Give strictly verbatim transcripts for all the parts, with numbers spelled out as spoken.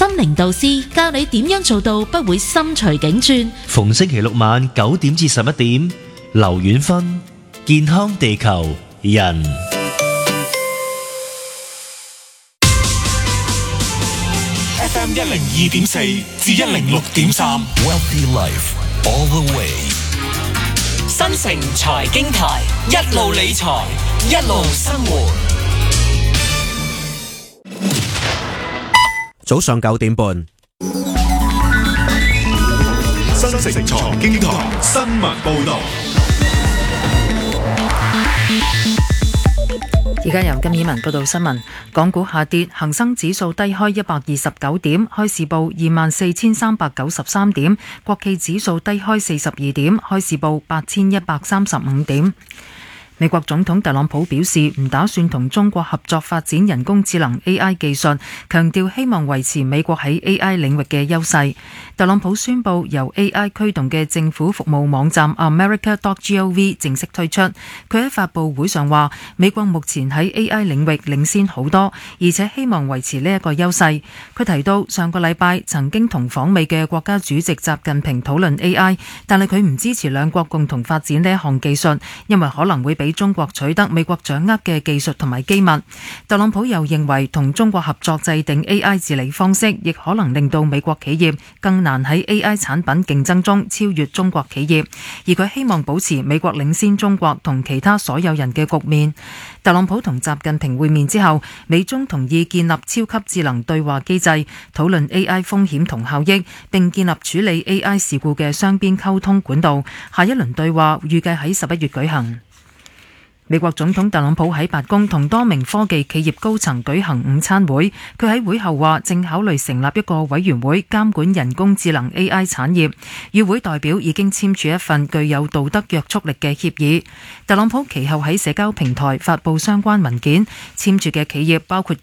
心靈導師教你點樣做到不會心隨境轉。 逢星期六晚九點至十一點，劉遠芬，健康地球人。 F M 一零二點四至一零六點三 Wealthy Life all the way。 新城財經台，一路理財，一路生活。 早上九點半， 新城財經台新聞報道。 而家由金綺文報道新聞。港股下跌，恒生指數低開一百二十九點，開市報二萬四千三百九十三點。國企指數低開四十二點，開市報八千一百三十五點。美國總統特朗普表示唔打算同中國合作發展人工智能 A I 技術，強調希望維持美國喺 A I 領域嘅優勢。特朗普宣布由 A I 驅動嘅政府服務網站 America dot gov 正式推出。佢喺發佈會上話，美國目前喺 A I 領域領先好多，而且希望維持呢一個優勢。佢提到上個禮拜曾經同訪美嘅國家主席習近平討論 A I， 但係佢唔支持兩國共同發展呢一項技術，因為可能會俾中國取得美國掌握嘅技術同埋機密。特朗普又認為同中國合作制定 A I 治理方式，亦可能令到美國企業更難喺 A I 產品競爭中超越中國企業，而佢希望保持美國領先中國同其他所有人嘅局面。特朗普同習近平會面之後，美中同意建立超級智能對話機制，討論 A I 風險同效益，並建立處理 A I 事故嘅雙邊溝通管道。下一輪對話預計喺十一月舉行。美國總統特朗普喺白宮同多名科技企業高層舉行午餐會，佢喺會後話正考慮成立一個委員會監管人工智能 A I 產業，與會代表已經簽署一份具有道德約束力嘅協議。特朗普其後喺社交平台發布相關文件，簽署嘅企業包括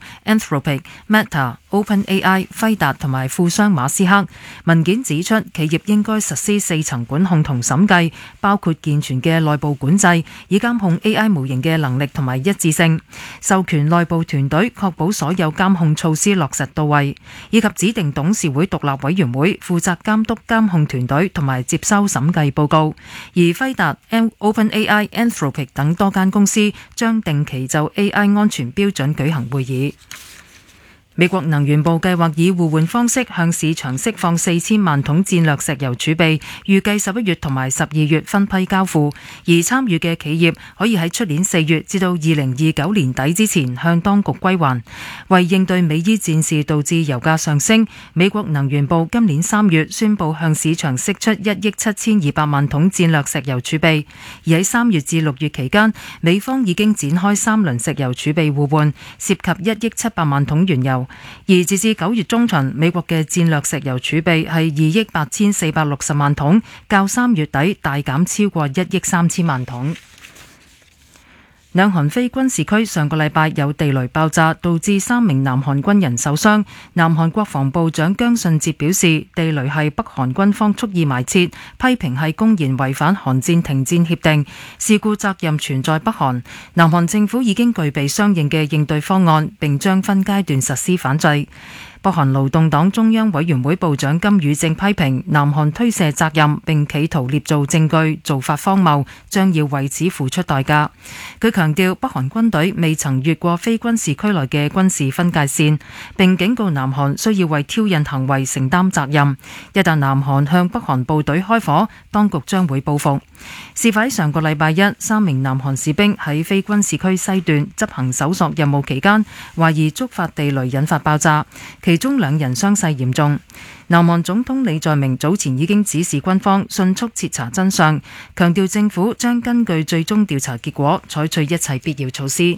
Google、Anthropic、Meta、OpenAI、輝達同埋富商馬斯克。文件指出，企業應該實施四層管控同審計，包括健全嘅內部管制，以監控A I 模型嘅能力同埋一致性，授權內部團隊確保所有監控措施落實到位，以及指定董事會獨立委員會負責監督監控團隊同埋接收審計報告。而輝達、OpenAI、Anthropic 等多間公司將定期就 A I 安全標準舉行會議。美國能源部計劃以互換方式向市場釋放四千萬桶戰略石油儲備，預計十一月同埋十二月分批交付，而參與嘅企業可以喺出年四月至到二零二九年底之前向當局歸還。為應對美伊戰事導致油價上升，美國能源部今年三月宣布向市場釋出一億七千二百萬桶戰略石油儲備，而喺三月至六月期間，美方已經展開三輪石油儲備互換，涉及一億七百萬桶原油。而截至九月中旬，美國嘅戰略石油儲備係二億八千四百六十萬桶，較三月底大減超過一億三千萬桶。兩韓非軍事區上個禮拜有地雷爆炸，導致三名南韓軍人受傷。南韓國防部長姜信哲表示，地雷係北韓軍方蓄意埋設，批評係公然違反韓戰停戰協定，事故責任存在北韓。南韓政府已經具備相應嘅應對方案，並將分階段實施反制。北韓勞動黨中央委員會部長金宇正批評南韓推卸責任並企圖捏造證據，做法荒謬，將要為此付出代價。佢強調北韓軍隊未曾越過非軍事區內嘅軍事分界線，並警告南韓需要為挑釁行為承擔責任。一旦南韓向北韓部隊開火，當局將會報復。事發喺上個禮拜一，三名南韓士兵喺非軍事區西段執行搜索任務期間，懷疑觸發地雷引發爆炸，其中兩人傷勢嚴重。南韓總統李在明早前已經指示軍方迅速徹查真相，強調政府將根據最終調查結果採取一切必要措施。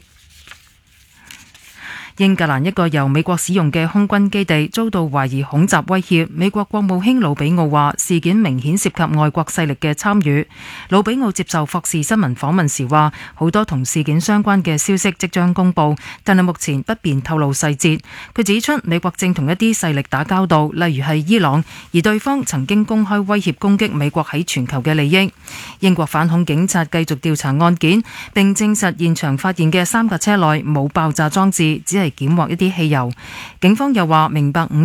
英格蘭一個由美國使用嘅空軍基地遭到懷疑恐襲威脅，美國國務卿魯比奧話事件明顯涉及外國勢力嘅參與。魯比奧接受霍士新聞訪問時話，好多同事件相關嘅消息即將公佈，但係目前不便透露細節。佢指出，美國正同一啲勢力打交道，例如係伊朗，而對方曾經公開威脅攻擊美國喺全球嘅利益。英國反恐警察繼續調查案件，並證實現場發現嘅三架車內冇爆炸裝置，只係檢獲一啲汽油。警方又話明白五